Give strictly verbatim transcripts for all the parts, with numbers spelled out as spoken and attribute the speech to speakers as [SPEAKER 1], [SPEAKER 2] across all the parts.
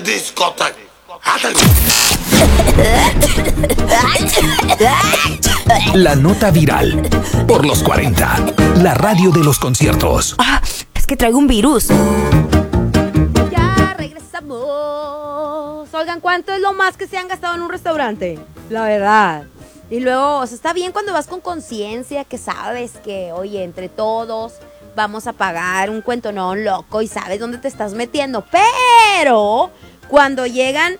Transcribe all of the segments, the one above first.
[SPEAKER 1] discoteca.
[SPEAKER 2] La nota viral por los cuarenta. La radio de los conciertos.
[SPEAKER 3] Ah, es que traigo un virus. Ya regresamos. Oigan, ¿cuánto es lo más que se han gastado en un restaurante? La verdad. Y luego, o sea, está bien cuando vas con conciencia, que sabes que, oye, entre todos vamos a pagar un cuento no loco y sabes dónde te estás metiendo. Pero cuando llegan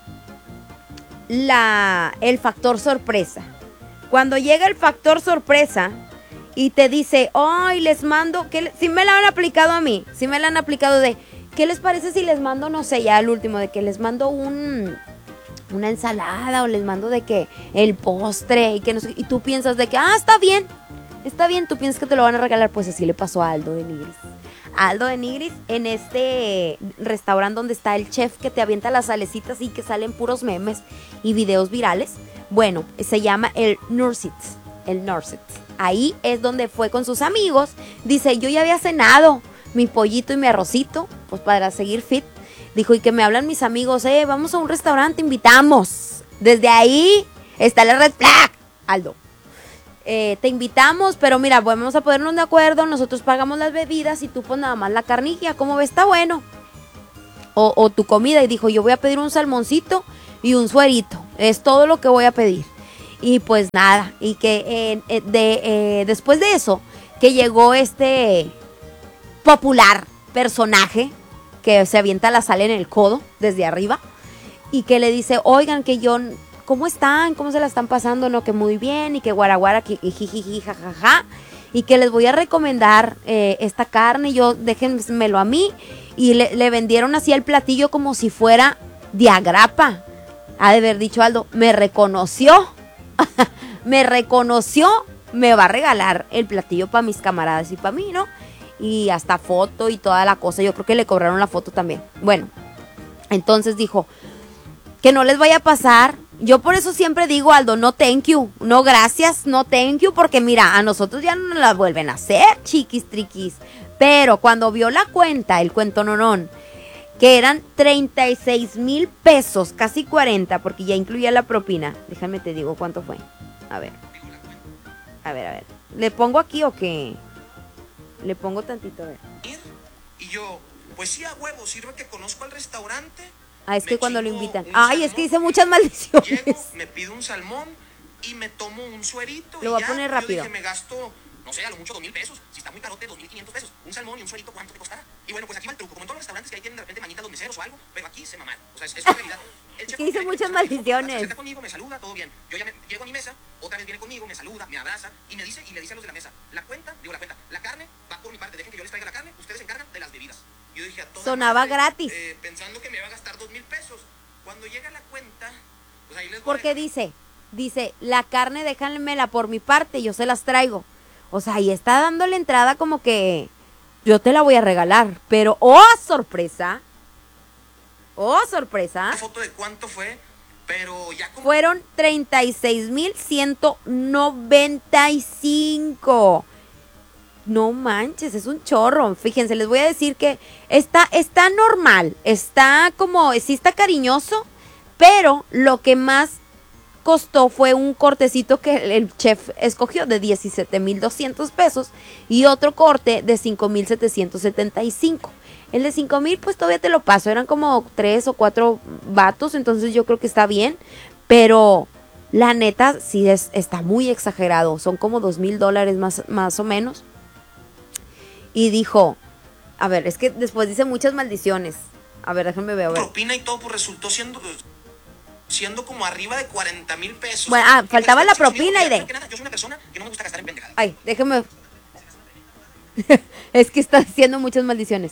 [SPEAKER 3] la, el factor sorpresa, cuando llega el factor sorpresa y te dice, ay, les mando, que si me la han aplicado a mí, si me la han aplicado de, ¿qué les parece si les mando, no sé, ya al último, de que les mando un... una ensalada o les mando de que el postre y que no sé, y tú piensas de que, ah, está bien, está bien, tú piensas que te lo van a regalar? Pues así le pasó a Aldo de Nigris. A Aldo de Nigris en este restaurante donde está el chef que te avienta las salecitas y que salen puros memes y videos virales. Bueno, se llama el Nursit, el Nursit. Ahí es donde fue con sus amigos. Dice, yo ya había cenado mi pollito y mi arrocito, pues para seguir fit. Dijo, y que me hablan mis amigos, eh, vamos a un restaurante, invitamos. Desde ahí está la red flag, Aldo. Eh, te invitamos, pero mira, vamos a ponernos de acuerdo, nosotros pagamos las bebidas y tú pues nada más la carnilla, ¿cómo ves? Está bueno. O, o tu comida, y dijo, yo voy a pedir un salmoncito y un suerito, es todo lo que voy a pedir. Y pues nada, y que eh, de, eh, después de eso, que llegó este popular personaje, que se avienta la sal en el codo desde arriba y que le dice, oigan, que yo, ¿cómo están? ¿Cómo se la están pasando? No, que muy bien, y que guaraguara, que jijiji, jajaja, y que les voy a recomendar eh, esta carne, y yo, déjenmelo a mí, y le, le vendieron así el platillo como si fuera de agrapa. Ha de haber dicho Aldo, me reconoció, me reconoció, me va a regalar el platillo para mis camaradas y para mí, ¿no? Y hasta foto y toda la cosa. Yo creo que le cobraron la foto también. Bueno, entonces dijo que no les vaya a pasar. Yo por eso siempre digo, Aldo, no thank you, no gracias, no thank you, porque mira, a nosotros ya no nos la vuelven a hacer, chiquis triquis. Pero cuando vio la cuenta, el cuento nonón, que eran treinta y seis mil pesos, casi cuarenta, porque ya incluía la propina. Déjame te digo cuánto fue. A ver. A ver, a ver. ¿Le pongo aquí o qué? Le pongo tantito, a ver.
[SPEAKER 4] Y yo, pues sí, a huevo, sirve que conozco al restaurante.
[SPEAKER 3] Ah, es que cuando lo invitan. Ay, es que dice muchas maldiciones.
[SPEAKER 4] Llego, me pido un salmón y me tomo un suerito.
[SPEAKER 3] Lo voy a poner rápido.
[SPEAKER 4] Yo dije, me gasto, no sé, a lo mucho dos mil pesos. Si está muy carote, dos mil quinientos pesos. Un salmón y un suerito, ¿cuánto te costará? Y bueno, pues aquí va el truco. Como en todos los restaurantes que ahí tienen de repente manitas los meseros o algo, pero aquí se mamaron. O sea, es, es una realidad. El
[SPEAKER 3] chef que dice muchas maldiciones.
[SPEAKER 4] Se acerca conmigo, me saluda, todo bien. Yo ya me, llego a mi mesa, otra vez viene conmigo, me saluda, me abraza y me dice, y le dice a los de la mesa, la cuenta, digo la cuenta, la carne va por mi parte, dejen que yo les traiga la carne, ustedes se encargan de las bebidas. Yo dije a toda
[SPEAKER 3] sonaba
[SPEAKER 4] madre,
[SPEAKER 3] gratis.
[SPEAKER 4] Eh, pensando que me iba a gastar dos mil pesos. Cuando llega la cuenta, pues ahí les voy.
[SPEAKER 3] Porque dice, dice, la carne déjenmela por mi parte, yo se las traigo. O sea, ahí está dándole entrada como que yo te la voy a regalar. Pero, ¡oh, sorpresa! ¡Oh, sorpresa!
[SPEAKER 4] Una foto de cuánto fue, pero ya como...
[SPEAKER 3] Fueron treinta y seis mil ciento noventa y cinco. No manches, es un chorro. Fíjense, les voy a decir que está, está normal, está como, sí está cariñoso, pero lo que más costó fue un cortecito que el chef escogió de diecisiete mil doscientos pesos y otro corte de cinco mil setecientos setenta y cinco. El de cinco mil pues todavía te lo paso, eran como tres o cuatro vatos, entonces yo creo que está bien, pero la neta sí es, está muy exagerado, son como dos mil dólares más, más o menos. Y dijo, a ver, es que después dice muchas maldiciones. A ver, déjenme ver.
[SPEAKER 4] Propina y todo, pues resultó siendo, siendo como arriba de cuarenta mil pesos.
[SPEAKER 3] Bueno, ah, faltaba la propina y de...
[SPEAKER 4] Yo soy una persona que no me gusta gastar en pendejadas.
[SPEAKER 3] Ay, déjenme... Es que está haciendo muchas maldiciones.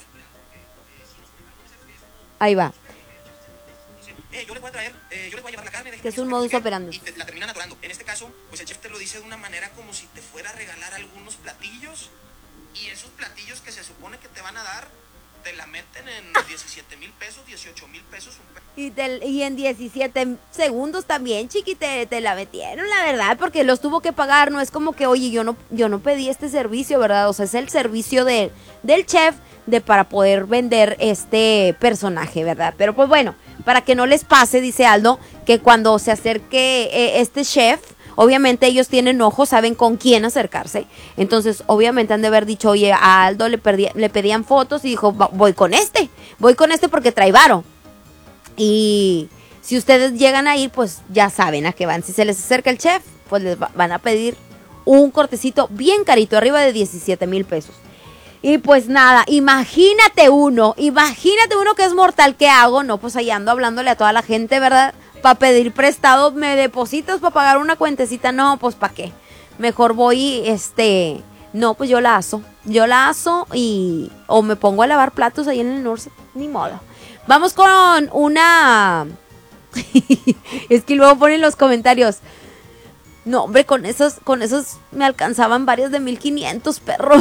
[SPEAKER 3] Ahí va.
[SPEAKER 4] Eh, yo les voy a traer, eh, yo les voy a llevar la carne.
[SPEAKER 3] Que es un modus operandi.
[SPEAKER 4] Y te, la terminan atorando. En este caso, pues el chef te lo dice de una manera como si te fuera a regalar algunos platillos. Y esos platillos que se supone que te van a dar, te la meten en diecisiete mil pesos, dieciocho mil pesos.
[SPEAKER 3] Y, te, y en diecisiete segundos también, chiqui, te, te la metieron, la verdad, porque los tuvo que pagar. No es como que, oye, yo no, yo no pedí este servicio, ¿verdad? O sea, es el servicio de, del chef de para poder vender este personaje, ¿verdad? Pero pues bueno, para que no les pase, dice Aldo, que cuando se acerque eh, este chef, obviamente ellos tienen ojos, saben con quién acercarse. Entonces, obviamente han de haber dicho, oye, a Aldo le, perdí, le pedían fotos y dijo, voy con este, voy con este porque trae varo. Y si ustedes llegan a ir, pues ya saben a qué van. Si se les acerca el chef, pues les va, van a pedir un cortecito bien carito, arriba de diecisiete mil pesos. Y pues nada, imagínate uno, imagínate uno que es mortal, ¿qué hago? No, pues ahí ando hablándole a toda la gente, ¿verdad? Para pedir prestado, ¿me depositas para pagar una cuentecita? No, pues ¿para qué? Mejor voy, este, no, pues yo la aso, yo la aso y, o me pongo a lavar platos ahí en el norte, ni modo. Vamos con una, es que luego ponen los comentarios, no, hombre, con esos, con esos me alcanzaban varios de mil quinientos, perro.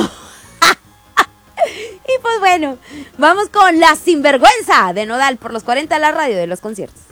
[SPEAKER 3] Y pues bueno, vamos con La Sinvergüenza de Nodal por los cuarenta, la radio de los conciertos.